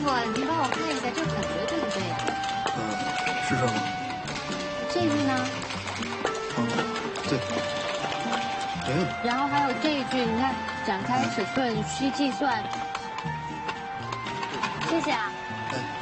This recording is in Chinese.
傅，您帮我看一下这个感觉对不对呀？ 是这吗？ 这句呢？ 对。 然后还有这一句，你看，展开尺寸需计算。谢谢啊。